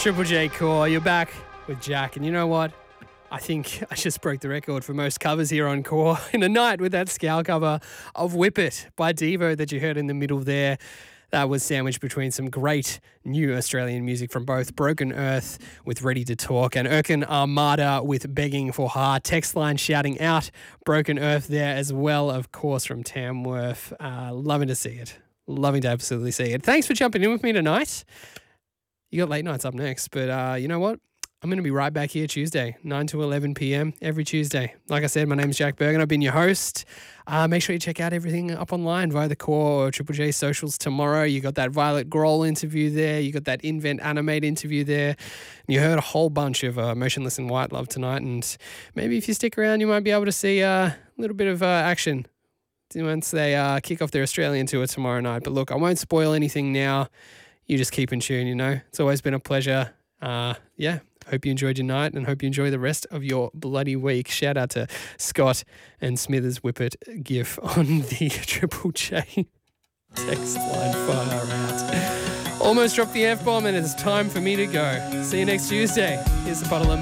Triple J Core, you're back with Jack, and you know what? I think I just broke the record for most covers here on Core in a night with that Scowl cover of Whip It by Devo that you heard in the middle there. That was sandwiched between some great new Australian music from both Broken Earth with Ready to Talk and Erkin Armada with Begging for Heart. Text line shouting out Broken Earth there as well, of course, from Tamworth. Loving to see it. Loving to absolutely see it. Thanks for jumping in with me tonight. You got late nights up next, but you know what? I'm going to be right back here Tuesday, 9 to 11 p.m. every Tuesday. Like I said, my name's Jack Bergen. I've been your host. Make sure you check out everything up online via the Core or Triple J socials tomorrow. You got that Violet Grohl interview there. You got that Invent Animate interview there. And you heard a whole bunch of Motionless in White Love tonight. And maybe if you stick around, you might be able to see a little bit of action once they kick off their Australian tour tomorrow night. But look, I won't spoil anything now. You just keep in tune, you know. It's always been a pleasure. Hope you enjoyed your night and hope you enjoy the rest of your bloody week. Shout out to Scott and Smithers Whippet GIF on the Triple J text line. Far out. Almost dropped the F-bomb and it's time for me to go. See you next Tuesday. Here's the bottle of